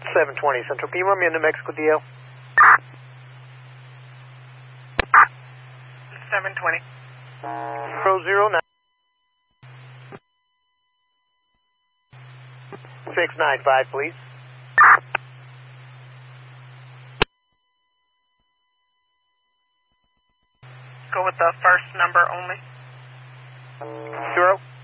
720 Central. Can you run me a New Mexico DL? 720. 009 695, please. Go with the first number only. 0